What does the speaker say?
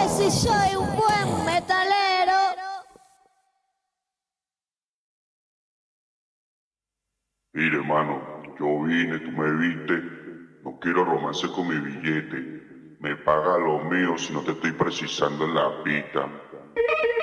si soy un buen metalero. Mire, mano, yo vine, tú me viste, no quiero romance con mi billete. Me paga lo mío si no te estoy precisando en la pista.